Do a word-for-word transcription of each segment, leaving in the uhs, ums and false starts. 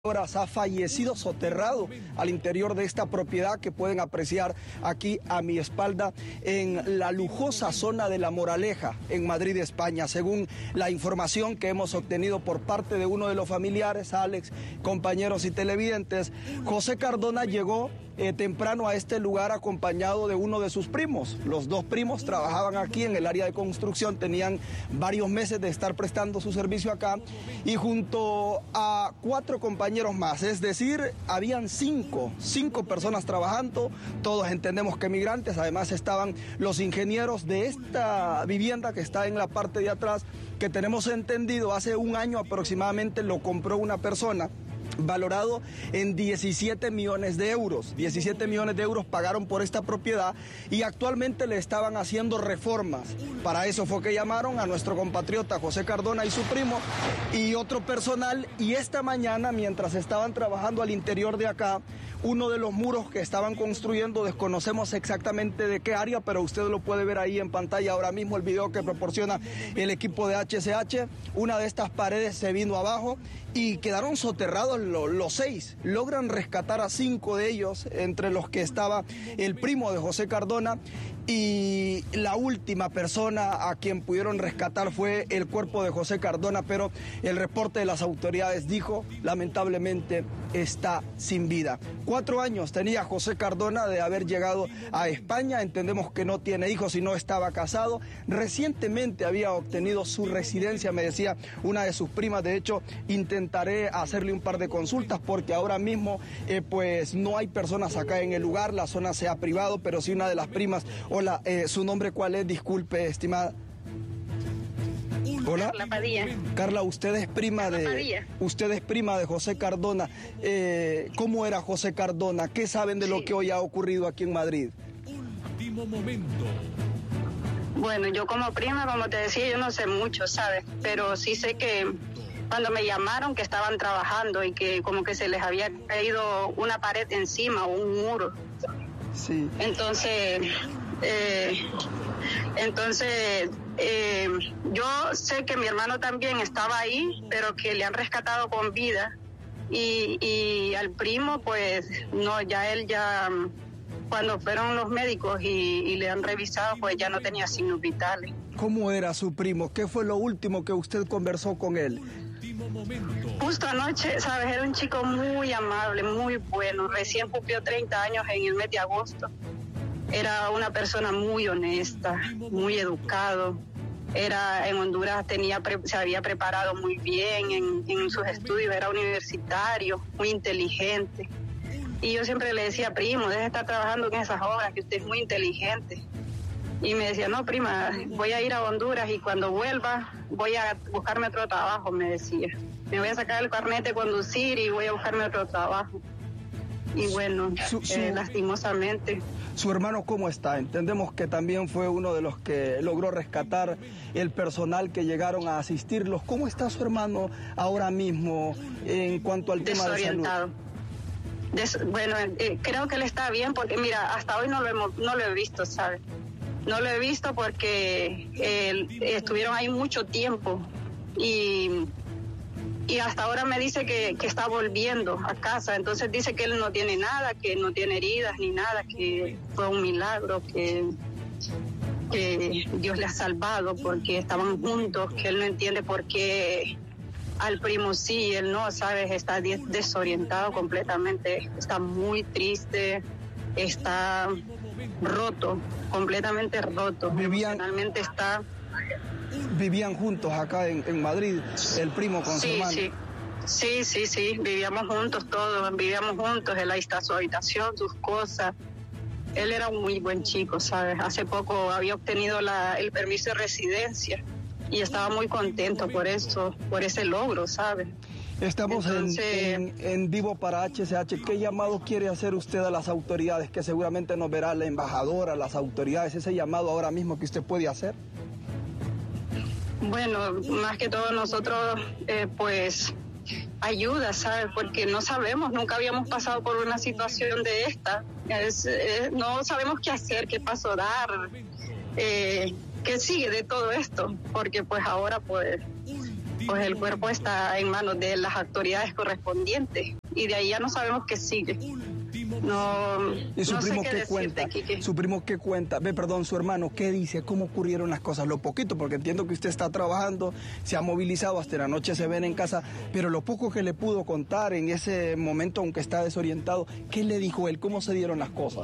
horas ha fallecido soterrado al interior de esta propiedad que pueden apreciar aquí a mi espalda en la lujosa zona de La Moraleja, en Madrid, España. Según la información que hemos obtenido por parte de uno de los familiares, Alex, compañeros y televidentes, José Cardona llegó eh, temprano a este lugar acompañado de uno de sus primos. Los dos primos trabajaban aquí en el área de construcción, tenían varios meses de estar prestando su servicio acá y junto a cuatro compañeros más, es decir, habían cinco, cinco personas trabajando, todos entendemos que migrantes. Además estaban los ingenieros de esta vivienda que está en la parte de atrás, que tenemos entendido hace un año aproximadamente lo compró una persona, valorado en diecisiete millones de euros. diecisiete millones de euros pagaron por esta propiedad y actualmente le estaban haciendo reformas. Para eso fue que llamaron a nuestro compatriota José Cardona y su primo y otro personal, y esta mañana, mientras estaban trabajando al interior de acá, uno de los muros que estaban construyendo, desconocemos exactamente de qué área, pero usted lo puede ver ahí en pantalla ahora mismo, el video que proporciona el equipo de H C H, una de estas paredes se vino abajo y quedaron soterrados los, los seis. Logran rescatar a cinco de ellos, entre los que estaba el primo de José Cardona, y la última persona a quien pudieron rescatar fue el cuerpo de José Cardona, pero el reporte de las autoridades dijo, lamentablemente, está sin vida. Cuatro años tenía José Cardona de haber llegado a España, entendemos que no tiene hijos y no estaba casado. Recientemente había obtenido su residencia, me decía una de sus primas. De hecho, intentaré hacerle un par de consultas porque ahora mismo eh, pues no hay personas acá en el lugar, la zona se ha privado, pero sí una de las primas. Hola, eh, ¿su nombre cuál es? Disculpe, estimada. Hola. Carla Padilla. Carla, usted es prima Carla de Padilla. usted es prima de José Cardona. Eh, ¿Cómo era José Cardona? ¿Qué saben de Sí. lo que hoy ha ocurrido aquí en Madrid? Último momento. Bueno, yo como prima, como te decía, yo no sé mucho, ¿sabes? Pero sí sé que cuando me llamaron que estaban trabajando y que como que se les había caído una pared encima o un muro. Sí. Entonces, eh, entonces eh, yo sé que mi hermano también estaba ahí, pero que le han rescatado con vida. Y, y al primo, pues, no, ya él ya, cuando fueron los médicos y, y le han revisado, pues ya no tenía signos vitales. ¿Cómo era su primo? ¿Qué fue lo último que usted conversó con él? Último momento. Justo anoche, ¿sabes? Era un chico muy amable, muy bueno. Recién cumplió treinta años en el mes de agosto. Era una persona muy honesta, muy educado. Era en Honduras, tenía pre- se había preparado muy bien en, en sus estudios, era universitario, muy inteligente. Y yo siempre le decía, primo, deje de estar trabajando en esas obras, que usted es muy inteligente. Y me decía, no, prima, voy a ir a Honduras y cuando vuelva voy a buscarme otro trabajo, me decía. Me voy a sacar el carnet de conducir y voy a buscarme otro trabajo. Y bueno, Su- su- eh, lastimosamente. ¿Su hermano cómo está? Entendemos que también fue uno de los que logró rescatar el personal que llegaron a asistirlos. ¿Cómo está su hermano ahora mismo en cuanto al tema de salud? Desorientado. Des- bueno, eh, creo que él está bien porque mira, hasta hoy no lo hemos, no lo he visto, ¿sabes? No lo he visto porque eh, estuvieron ahí mucho tiempo y, y hasta ahora me dice que, que está volviendo a casa. Entonces dice que él no tiene nada, que no tiene heridas ni nada, que fue un milagro, que, que Dios le ha salvado porque estaban juntos, que él no entiende por qué al primo sí, él no, ¿sabes? Está des- desorientado completamente, está muy triste, está roto, completamente roto. Vivían- Emocionalmente está... Vivían juntos acá en, en Madrid, el primo con su Sí, hermano. sí. Sí, sí, sí, vivíamos juntos todos, vivíamos juntos, él ahí está su habitación, sus cosas. Él era un muy buen chico, ¿sabes? Hace poco había obtenido la, el permiso de residencia y estaba muy contento por eso, por ese logro, ¿sabes? Estamos en- Entonces- en, en vivo para H C H. ¿Qué llamado quiere hacer usted a las autoridades? Que seguramente nos verá la embajadora, las autoridades. Ese llamado ahora mismo que usted puede hacer. Bueno, más que todo nosotros, eh, pues, ayuda, ¿sabes? Porque no sabemos, nunca habíamos pasado por una situación de esta. Es, eh, no sabemos qué hacer, qué paso dar, eh, qué sigue de todo esto, porque pues ahora pues pues el cuerpo está en manos de las autoridades correspondientes y de ahí ya no sabemos qué sigue. No, ¿Y su no primo sé qué, qué cuenta? Decirte, ¿Su primo qué cuenta? Ve, perdón, su hermano, ¿qué dice? ¿Cómo ocurrieron las cosas? Lo poquito, porque entiendo que usted está trabajando, se ha movilizado, hasta la noche se ven en casa, pero lo poco que le pudo contar en ese momento, aunque está desorientado, ¿qué le dijo él? ¿Cómo se dieron las cosas?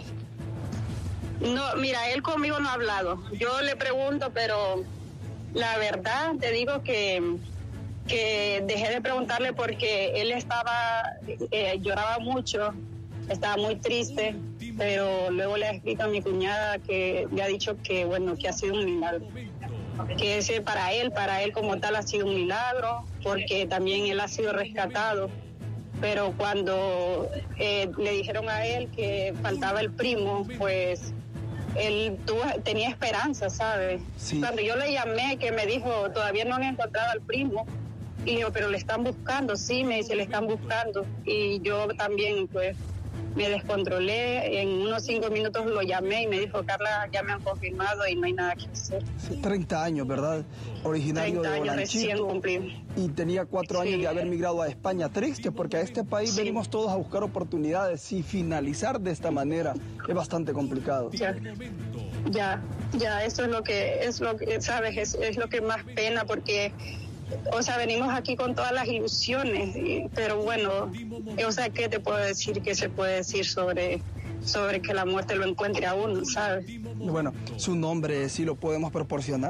No, mira, él conmigo no ha hablado. Yo le pregunto, pero la verdad te digo que, que dejé de preguntarle porque él estaba, eh, lloraba mucho, estaba muy triste, pero luego le ha escrito a mi cuñada que le ha dicho que, bueno, que ha sido un milagro. Que ese para él, para él como tal ha sido un milagro, porque también él ha sido rescatado. Pero cuando eh, le dijeron a él que faltaba el primo, pues él tuvo, tenía esperanza, ¿sabes? Sí. Cuando yo le llamé, que me dijo, todavía no han encontrado al primo, y digo, pero le están buscando, sí, me dice, le están buscando. Y yo también, pues, me descontrolé, en unos cinco minutos lo llamé y me dijo, Carla, ya me han confirmado y no hay nada que hacer. Sí, treinta años, ¿verdad? Originario de Bolanchito, y tenía cuatro años sí. de haber migrado a España. Triste, porque a este país sí. venimos todos a buscar oportunidades y finalizar de esta manera es bastante complicado. Ya, ya, ya eso es lo que, es lo que, sabes, es, es lo que más pena, porque... O sea, venimos aquí con todas las ilusiones, y, pero bueno, o sea, ¿qué te puedo decir? ¿Qué se puede decir sobre, sobre que la muerte lo encuentre a uno, ¿sabes? Bueno, su nombre, ¿sí lo podemos proporcionar?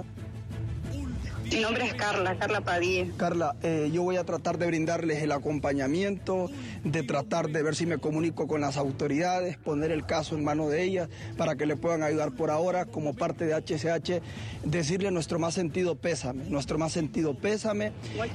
Mi nombre es Carla, Carla Padilla. Carla, eh, yo voy a tratar de brindarles el acompañamiento, de tratar de ver si me comunico con las autoridades, poner el caso en manos de ellas para que le puedan ayudar por ahora. Como parte de H C H, decirle nuestro más sentido pésame, nuestro más sentido pésame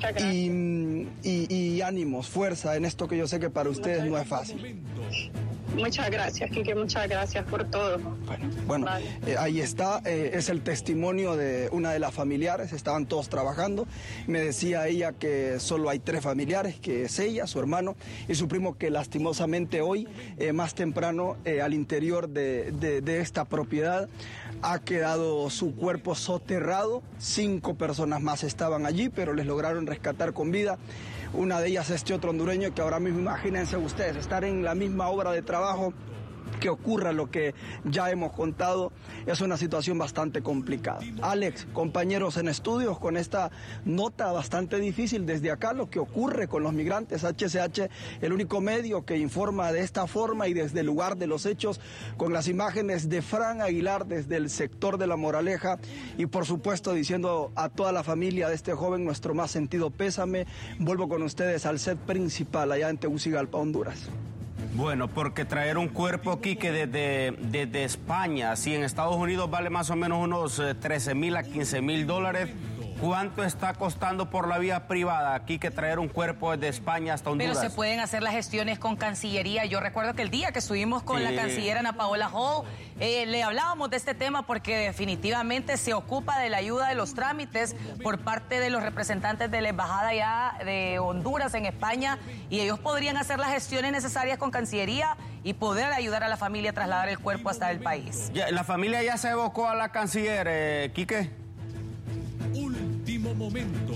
y, y, y ánimos, fuerza en esto que yo sé que para ustedes no es fácil. Muchas gracias, Quique, muchas gracias por todo. Bueno, bueno vale. eh, ahí está, eh, es el testimonio de una de las familiares, estaban todos trabajando. Me decía ella que solo hay tres familiares, que es ella, su hermano y su primo, que lastimosamente hoy, eh, más temprano, eh, al interior de, de, de esta propiedad, ha quedado su cuerpo soterrado. Cinco personas más estaban allí, pero les lograron rescatar con vida. Una de ellas este otro hondureño, que ahora mismo, imagínense ustedes, estar en la misma obra de trabajo, que ocurra lo que ya hemos contado, es una situación bastante complicada. Alex, compañeros en estudios, con esta nota bastante difícil desde acá, lo que ocurre con los migrantes, H C H, el único medio que informa de esta forma y desde el lugar de los hechos, con las imágenes de Fran Aguilar desde el sector de La Moraleja, y por supuesto diciendo a toda la familia de este joven nuestro más sentido pésame. Vuelvo con ustedes al set principal allá en Tegucigalpa, Honduras. Bueno, porque traer un cuerpo aquí que desde, desde España, si en Estados Unidos vale más o menos unos trece mil a quince mil dólares, ¿cuánto está costando por la vía privada aquí que traer un cuerpo desde España hasta Honduras? Pero se pueden hacer las gestiones con Cancillería. Yo recuerdo que el día que estuvimos con sí. la canciller Ana Paola Hall, eh, le hablábamos de este tema porque definitivamente se ocupa de la ayuda de los trámites por parte de los representantes de la Embajada ya de Honduras en España, y ellos podrían hacer las gestiones necesarias con Cancillería y poder ayudar a la familia a trasladar el cuerpo hasta el país. Ya, ¿la familia ya se evocó a la canciller, eh, Quique? Último momento.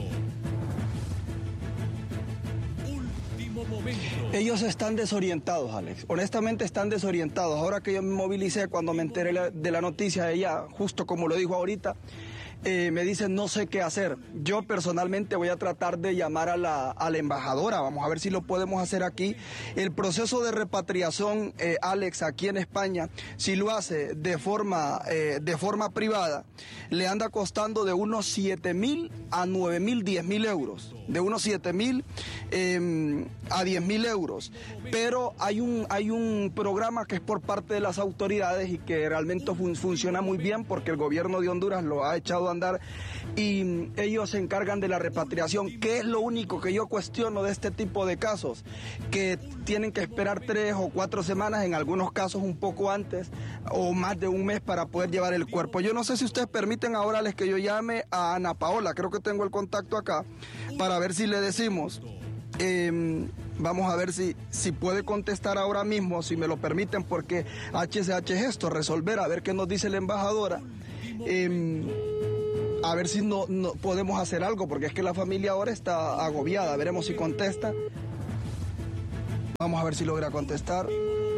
Último momento. Ellos están desorientados, Alex. Honestamente están desorientados. Ahora que yo me movilicé, cuando me enteré de la noticia, ella, justo como lo dijo ahorita, eh, me dicen no sé qué hacer. Yo personalmente voy a tratar de llamar a la, a la embajadora. Vamos a ver si lo podemos hacer aquí. El proceso de repatriación, eh, Alex, aquí en España, si lo hace de forma, eh, de forma privada, le anda costando de unos siete mil a nueve mil, diez mil euros. De unos siete mil eh, a diez mil euros. Pero hay un, hay un programa que es por parte de las autoridades y que realmente fun funciona muy bien porque el gobierno de Honduras lo ha echado a andar y ellos se encargan de la repatriación, que es lo único que yo cuestiono de este tipo de casos, que tienen que esperar tres o cuatro semanas, en algunos casos un poco antes o más de un mes para poder llevar el cuerpo. Yo no sé si ustedes permiten ahora les que yo llame a Ana Paola, creo que tengo el contacto acá, para ver si le decimos, eh, vamos a ver si, si puede contestar ahora mismo, si me lo permiten, porque H C H es esto, resolver, a ver qué nos dice la embajadora. Eh, a ver si no, no podemos hacer algo, porque es que la familia ahora está agobiada. Veremos si contesta. Vamos a ver si logra contestar.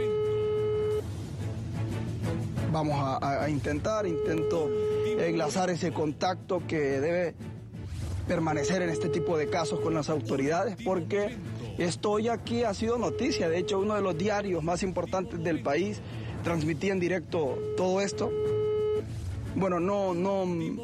Vamos a, a intentar, intento enlazar ese contacto que debe permanecer en este tipo de casos con las autoridades, porque estoy aquí, ha sido noticia. De hecho, uno de los diarios más importantes del país transmitía en directo todo esto. Bueno, no, no,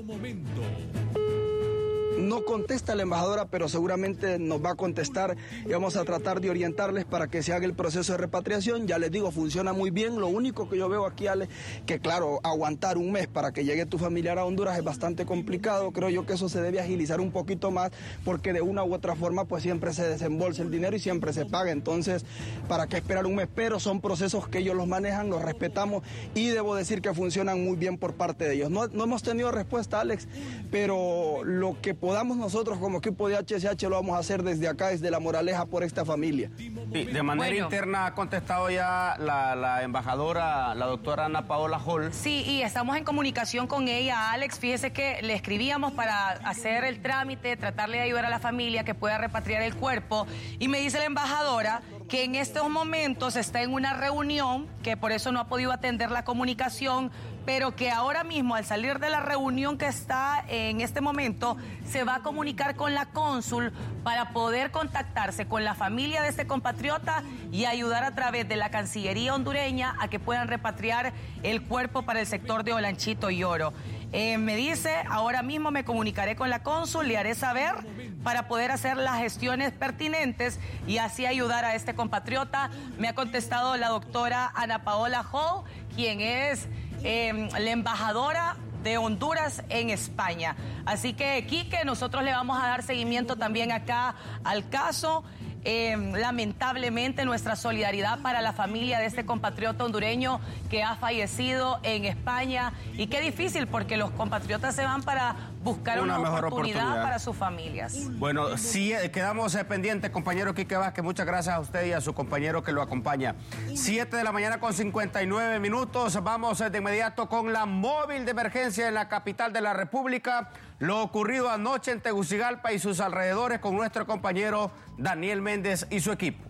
no contesta la embajadora, pero seguramente nos va a contestar y vamos a tratar de orientarles para que se haga el proceso de repatriación. Ya les digo, funciona muy bien. Lo único que yo veo aquí, Ale, que claro, aguantar un mes para que llegue tu familiar a Honduras es bastante complicado. Creo yo que eso se debe agilizar un poquito más, porque de una u otra forma pues siempre se desembolsa el dinero y siempre se paga. Entonces, ¿para qué esperar un mes? Pero son procesos que ellos los manejan, los respetamos y debo decir que funcionan muy bien por parte de ellos. No, no hemos tenido respuesta, Alex, pero lo que podamos nosotros como equipo de H C H lo vamos a hacer desde acá, desde La Moraleja, por esta familia. Sí, de manera bueno. interna ha contestado ya la, la embajadora, la doctora Ana Paola Hall. Sí, y estamos en comunicación con ella, Alex. Fíjese que le escribíamos para hacer el trámite, tratarle de ayudar a la familia que pueda repatriar el cuerpo, y me dice la embajadora que en estos momentos está en una reunión, que por eso no ha podido atender la comunicación, pero que ahora mismo, al salir de la reunión que está en este momento, se va a comunicar con la cónsul para poder contactarse con la familia de este compatriota y ayudar a través de la Cancillería hondureña a que puedan repatriar el cuerpo para el sector de Olanchito y Oro. Eh, me dice, ahora mismo me comunicaré con la cónsul, le haré saber para poder hacer las gestiones pertinentes y así ayudar a este compatriota. Me ha contestado la doctora Ana Paola Hall, quien es eh, la embajadora de Honduras en España. Así que, Quique, nosotros le vamos a dar seguimiento también acá al caso. Eh, lamentablemente, nuestra solidaridad para la familia de este compatriota hondureño que ha fallecido en España. Y qué difícil, porque los compatriotas se van para buscar una, una mejor oportunidad, oportunidad para sus familias. Bueno, sí, quedamos eh, pendientes, compañero Quique Vázquez. Muchas gracias a usted y a su compañero que lo acompaña. Siete de la mañana con cincuenta y nueve minutos. Vamos de inmediato con la móvil de emergencia en la capital de la República. Lo ocurrido anoche en Tegucigalpa y sus alrededores con nuestro compañero Daniel Méndez y su equipo.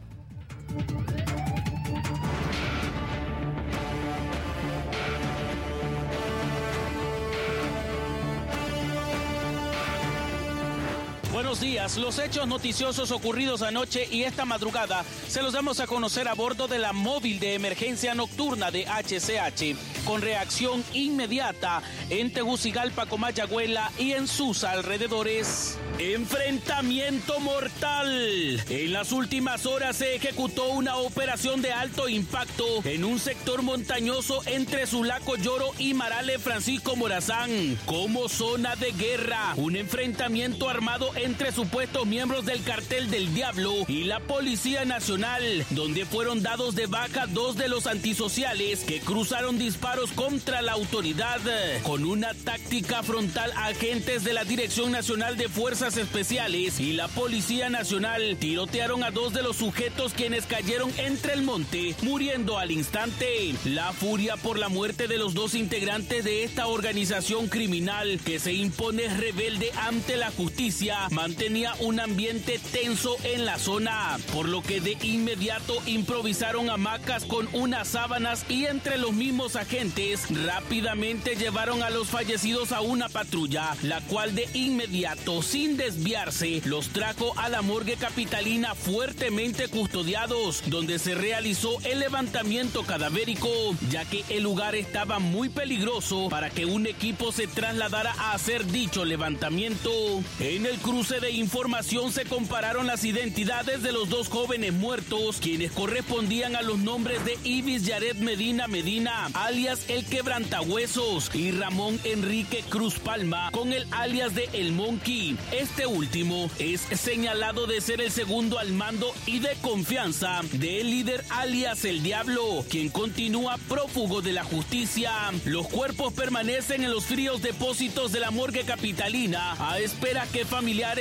Buenos días. Los hechos noticiosos ocurridos anoche y esta madrugada se los damos a conocer a bordo de la móvil de emergencia nocturna de H C H, con reacción inmediata en Tegucigalpa, Comayagüela y en sus alrededores. Enfrentamiento mortal. En las últimas horas se ejecutó una operación de alto impacto en un sector montañoso entre Sulaco Lloro y Marale Francisco Morazán, como zona de guerra. Un enfrentamiento armado entre supuestos miembros del Cartel del Diablo y la Policía Nacional, donde fueron dados de baja dos de los antisociales que cruzaron disparos contra la autoridad. Con una táctica frontal, agentes de la Dirección Nacional de Fuerzas Especiales y la Policía Nacional tirotearon a dos de los sujetos, quienes cayeron entre el monte, muriendo al instante. La furia por la muerte de los dos integrantes de esta organización criminal, que se impone rebelde ante la justicia, mantenía un ambiente tenso en la zona, por lo que de inmediato improvisaron hamacas con unas sábanas y entre los mismos agentes rápidamente llevaron a los fallecidos a una patrulla, la cual de inmediato, sin desviarse, los trajo a la morgue capitalina fuertemente custodiados, donde se realizó el levantamiento cadavérico, ya que el lugar estaba muy peligroso para que un equipo se trasladara a hacer dicho levantamiento. En el cruce de información se compararon las identidades de los dos jóvenes muertos, quienes correspondían a los nombres de Ibis Yaret Medina Medina, alias El Quebrantahuesos, y Ramón Enrique Cruz Palma, con el alias de El Monkey. Este último es señalado de ser el segundo al mando y de confianza del líder alias El Diablo, quien continúa prófugo de la justicia. Los cuerpos permanecen en los fríos depósitos de la morgue capitalina a espera que familiares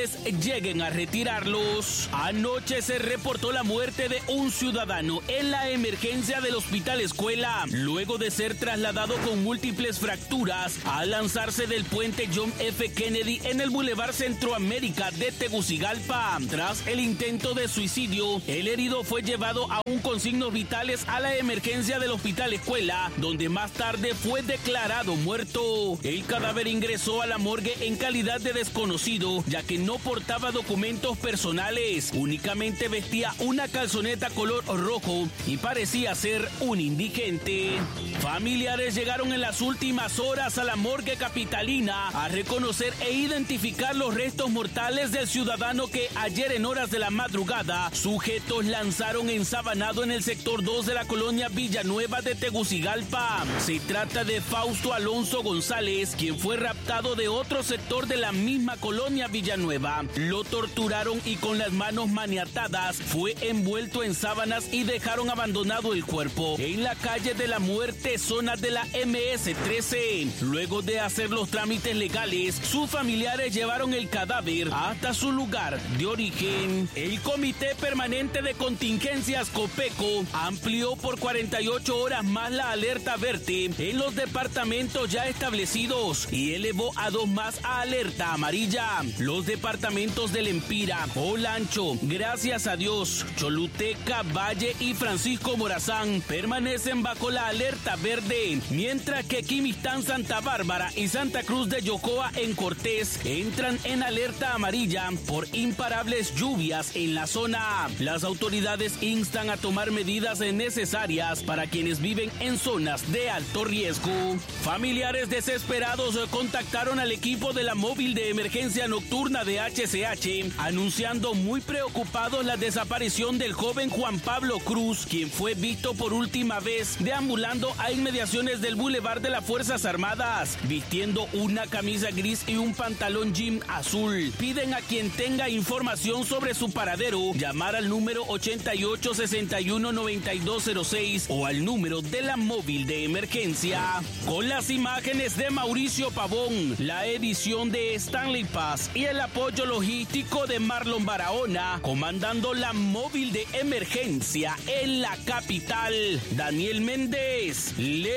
autoridades lleguen a retirarlos. Anoche se reportó la muerte de un ciudadano en la emergencia del Hospital Escuela, luego de ser trasladado con múltiples fracturas al lanzarse del puente John F. Kennedy en el Boulevard Centroamérica de Tegucigalpa. Tras el intento de suicidio, el herido fue llevado aún con signos vitales a la emergencia del Hospital Escuela, donde más tarde fue declarado muerto. El cadáver ingresó a la morgue en calidad de desconocido, ya que no portaba documentos personales, únicamente vestía una calzoneta color rojo y parecía ser un indigente. Familiares llegaron en las últimas horas a la morgue capitalina a reconocer e identificar los restos mortales del ciudadano que ayer en horas de la madrugada sujetos lanzaron ensabanado en el sector dos de la colonia Villanueva de Tegucigalpa. Se trata de Fausto Alonso González, quien fue raptado de otro sector de la misma colonia Villanueva. Lo torturaron y con las manos maniatadas fue envuelto en sábanas y dejaron abandonado el cuerpo en la calle de la Muerte, zona de la M S trece. Luego de hacer los trámites legales, sus familiares llevaron el cadáver hasta su lugar de origen. El Comité Permanente de Contingencias COPECO amplió por cuarenta y ocho horas más la alerta verde en los departamentos ya establecidos y elevó a dos más a alerta amarilla. Los departamentos del Empira, Olancho, Gracias a Dios, Choluteca, Valle y Francisco Morazán permanecen bajo la alerta verde, mientras que Quimistán, Santa Bárbara y Santa Cruz de Yocoa en Cortés entran en alerta amarilla por imparables lluvias en la zona. Las autoridades instan a tomar medidas necesarias para quienes viven en zonas de alto riesgo. Familiares desesperados contactaron al equipo de la móvil de emergencia nocturna de H C H, anunciando muy preocupados la desaparición del joven Juan Pablo Cruz, quien fue visto por última vez deambulando a inmediaciones del Boulevard de las Fuerzas Armadas, vistiendo una camisa gris y un pantalón jean azul. Piden a quien tenga información sobre su paradero llamar al número ochenta y ocho, sesenta y uno, noventa y dos cero seis o al número de la móvil de emergencia. Con las imágenes de Mauricio Pavón, la edición de Stanley Paz y el apoyo logístico de Marlon Barahona, comandando la móvil de emergencia en la capital, Daniel Méndez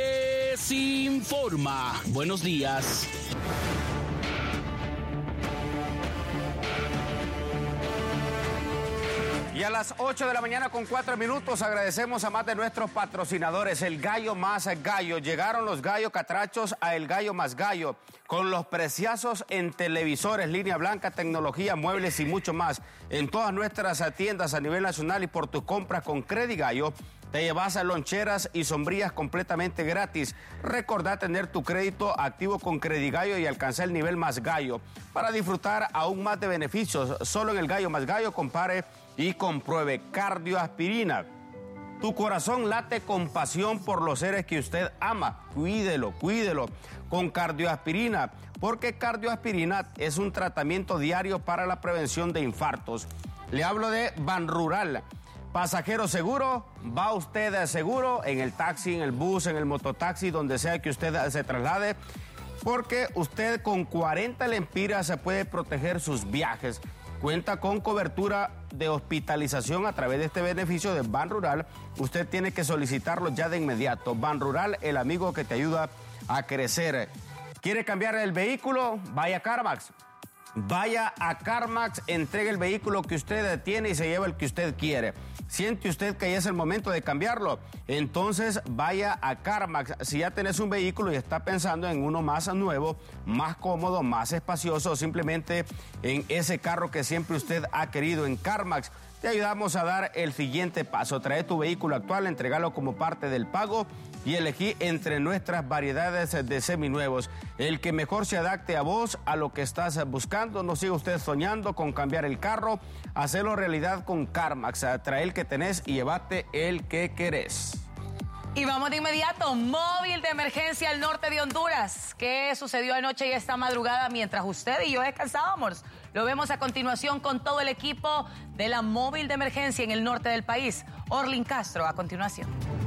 les informa. Buenos días. Y a las ocho de la mañana con cuatro minutos agradecemos a más de nuestros patrocinadores, el Gallo Más Gallo. Llegaron los gallo catrachos a el Gallo Más Gallo, con los preciazos en televisores, línea blanca, tecnología, muebles y mucho más. En todas nuestras tiendas a nivel nacional y por tus compras con Credit Gallo, te llevas a loncheras y sombrillas completamente gratis. Recordá tener tu crédito activo con Credit Gallo y alcanzar el nivel Más Gallo. Para disfrutar aún más de beneficios, solo en el Gallo Más Gallo compare y compruebe Cardioaspirina. Tu corazón late con pasión por los seres que usted ama. Cuídelo, cuídelo con Cardioaspirina, porque Cardioaspirina es un tratamiento diario para la prevención de infartos. Le hablo de Banrural. Pasajero seguro, va usted seguro en el taxi, en el bus, en el mototaxi, donde sea que usted se traslade, porque usted con cuarenta lempiras se puede proteger sus viajes. Cuenta con cobertura de hospitalización a través de este beneficio de Banrural. Usted tiene que solicitarlo ya de inmediato. Banrural, el amigo que te ayuda a crecer. ¿Quiere cambiar el vehículo? Vaya a CarMax. Vaya a CarMax, entregue el vehículo que usted tiene y se lleva el que usted quiere. ¿Siente usted que ya es el momento de cambiarlo? Entonces vaya a CarMax. Si ya tenés un vehículo y está pensando en uno más nuevo, más cómodo, más espacioso, simplemente en ese carro que siempre usted ha querido, en CarMax te ayudamos a dar el siguiente paso. Trae tu vehículo actual, entregalo como parte del pago y elegí entre nuestras variedades de seminuevos el que mejor se adapte a vos, a lo que estás buscando. No siga usted soñando con cambiar el carro, hacerlo realidad con CarMax. Trae el que tenés y llévate el que querés. Y vamos de inmediato, móvil de emergencia al norte de Honduras. ¿Qué sucedió anoche y esta madrugada mientras usted y yo descansábamos? Lo vemos a continuación con todo el equipo de la móvil de emergencia en el norte del país. Orlin Castro, a continuación.